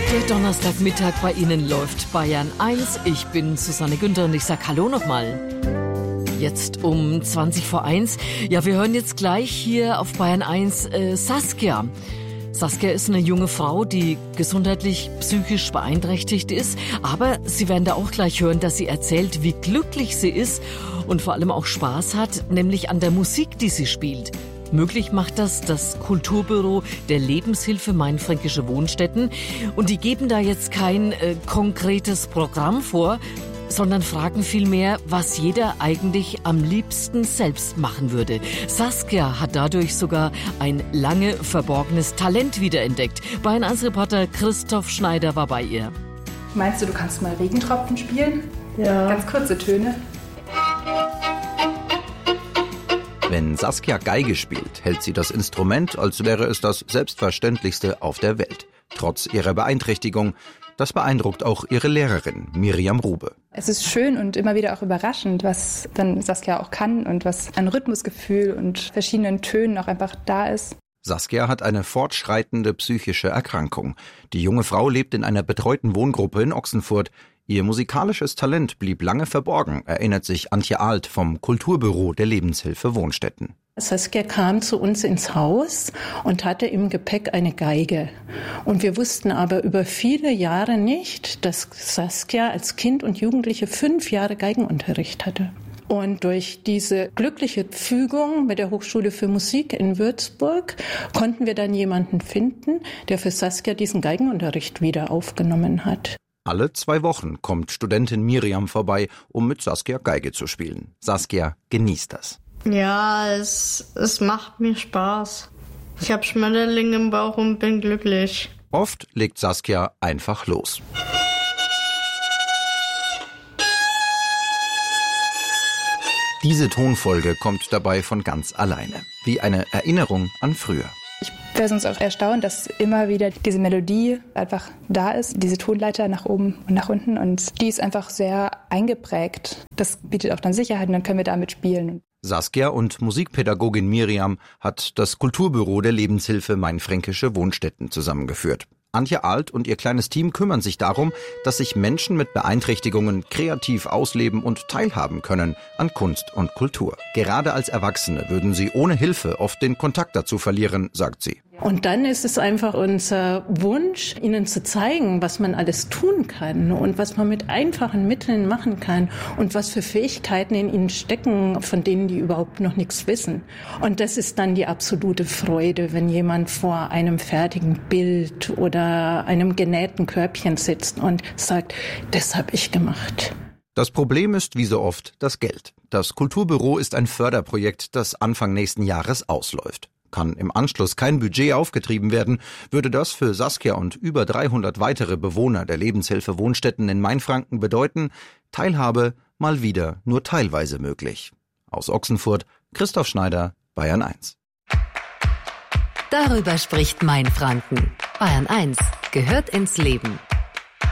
Der Donnerstagmittag bei Ihnen läuft Bayern 1. Ich bin Susanne Günther und ich sag Hallo nochmal. Jetzt um 20 vor 1. Ja, wir hören jetzt gleich hier auf Bayern 1 Saskia. Saskia ist eine junge Frau, die gesundheitlich, psychisch beeinträchtigt ist. Aber Sie werden da auch gleich hören, dass sie erzählt, wie glücklich sie ist und vor allem auch Spaß hat, nämlich an der Musik, die sie spielt. Möglich macht das Kulturbüro der Lebenshilfe Mainfränkische Wohnstätten. Und die geben da jetzt kein konkretes Programm vor, sondern fragen vielmehr, was jeder eigentlich am liebsten selbst machen würde. Saskia hat dadurch sogar ein lange verborgenes Talent wiederentdeckt. Bayern 1 Reporter Christoph Schneider war bei ihr. Meinst du kannst mal Regentropfen spielen? Ja. Ganz kurze Töne. Wenn Saskia Geige spielt, hält sie das Instrument, als wäre es das Selbstverständlichste auf der Welt. Trotz ihrer Beeinträchtigung. Das beeindruckt auch ihre Lehrerin, Miriam Rube. Es ist schön und immer wieder auch überraschend, was dann Saskia auch kann und was an Rhythmusgefühl und verschiedenen Tönen auch einfach da ist. Saskia hat eine fortschreitende psychische Erkrankung. Die junge Frau lebt in einer betreuten Wohngruppe in Ochsenfurt. Ihr musikalisches Talent blieb lange verborgen, erinnert sich Antje Alt vom Kulturbüro der Lebenshilfe Wohnstätten. Saskia kam zu uns ins Haus und hatte im Gepäck eine Geige. Und wir wussten aber über viele Jahre nicht, dass Saskia als Kind und Jugendliche 5 Jahre Geigenunterricht hatte. Und durch diese glückliche Fügung mit der Hochschule für Musik in Würzburg konnten wir dann jemanden finden, der für Saskia diesen Geigenunterricht wieder aufgenommen hat. Alle 2 Wochen kommt Studentin Miriam vorbei, um mit Saskia Geige zu spielen. Saskia genießt das. Ja, es macht mir Spaß. Ich habe Schmetterlinge im Bauch und bin glücklich. Oft legt Saskia einfach los. Diese Tonfolge kommt dabei von ganz alleine, wie eine Erinnerung an früher. Ich wäre sonst auch erstaunt, dass immer wieder diese Melodie einfach da ist, diese Tonleiter nach oben und nach unten, und die ist einfach sehr eingeprägt. Das bietet auch dann Sicherheit und dann können wir damit spielen. Saskia und Musikpädagogin Miriam hat das Kulturbüro der Lebenshilfe Mainfränkische Wohnstätten zusammengeführt. Antje Alt und ihr kleines Team kümmern sich darum, dass sich Menschen mit Beeinträchtigungen kreativ ausleben und teilhaben können an Kunst und Kultur. Gerade als Erwachsene würden sie ohne Hilfe oft den Kontakt dazu verlieren, sagt sie. Und dann ist es einfach unser Wunsch, ihnen zu zeigen, was man alles tun kann und was man mit einfachen Mitteln machen kann und was für Fähigkeiten in ihnen stecken, von denen die überhaupt noch nichts wissen. Und das ist dann die absolute Freude, wenn jemand vor einem fertigen Bild oder einem genähten Körbchen sitzt und sagt, das habe ich gemacht. Das Problem ist wie so oft das Geld. Das Kulturbüro ist ein Förderprojekt, das Anfang nächsten Jahres ausläuft. Kann im Anschluss kein Budget aufgetrieben werden, würde das für Saskia und über 300 weitere Bewohner der Lebenshilfe Wohnstätten in Mainfranken bedeuten, Teilhabe mal wieder nur teilweise möglich. Aus Ochsenfurt, Christoph Schneider, Bayern 1. Darüber spricht Mainfranken. Bayern 1 gehört ins Leben.